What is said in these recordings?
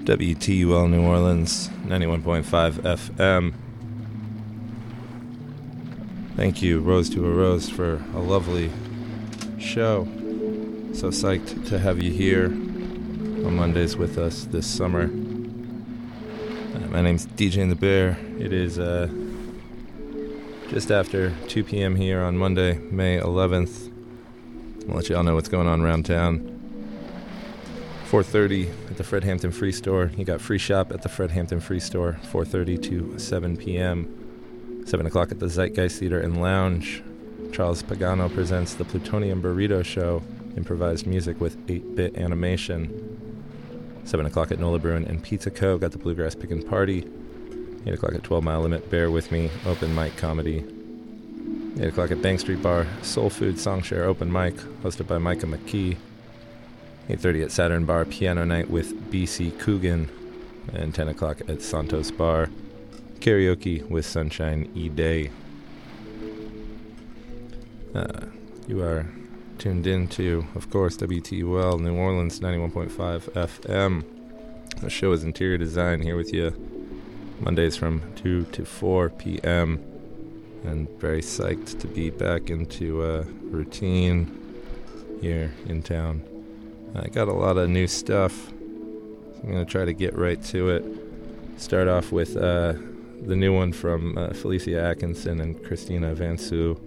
WTUL New Orleans, 91.5 FM. Thank you, Rose to a Rose, for a lovely show. So psyched to have you here on Mondays with us this summer. My name's DJ and the Bear. It is just after 2 p.m. here on Monday, May 11th. I'll let you all know what's going on around town. 4:30 at the Fred Hampton Free Store. You got free shop at the Fred Hampton Free Store, 4:30 to 7 p.m. 7 o'clock at the Zeitgeist Theater and Lounge. Charles Pagano presents the Plutonium Burrito Show, improvised music with 8-bit animation. 7 o'clock at Nola Bruin and Pizza Co. Got the Bluegrass Pickin' Party. 8 o'clock at 12 Mile Limit, Bear With Me, open mic comedy. 8 o'clock at Bank Street Bar, Soul Food Songshare open mic, hosted by Micah McKee. 8:30 at Saturn Bar, piano night with BC Coogan. And 10 o'clock at Santos Bar, karaoke with Sunshine E. Day. You are tuned in to, of course, WTUL New Orleans 91.5 FM. The show is Interior Design, here with you Mondays from 2 to 4 p.m. And very psyched to be back into routine here in town. I got a lot of new stuff, so I'm going to try to get right to it. Start off with the new one from Felicia Atkinson and Christina Vansu.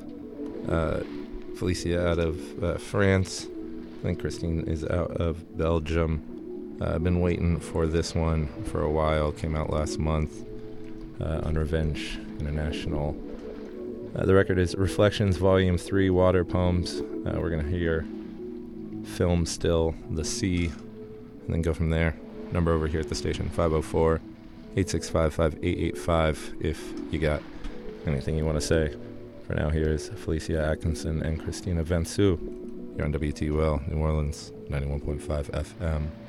Felicia out of France. I think Christine is out of Belgium. I've been waiting for this one for a while. Came out last month on Revenge International. The record is Reflections Volume 3, Water Poems. We're going to hear Film Still, The Sea, and then go from there. Number over here at the station, 504-865-5885, if you got anything you want to say. For now, here is Felicia Atkinson and Christina Vansu. You're on WTUL, New Orleans, 91.5 FM.